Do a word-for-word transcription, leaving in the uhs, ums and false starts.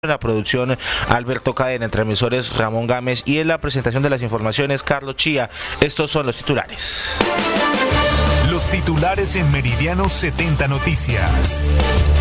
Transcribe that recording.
En la producción Alberto Cadena, entre emisores Ramón Gámez y en la presentación de las informaciones Carlos Chía. Estos son los titulares. Los titulares en Meridiano setenta Noticias.